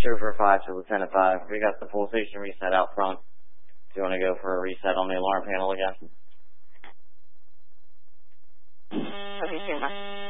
Trooper 5 to Lieutenant 5. We got the full station reset out front. Do you want to go for a reset on the alarm panel again? Okay,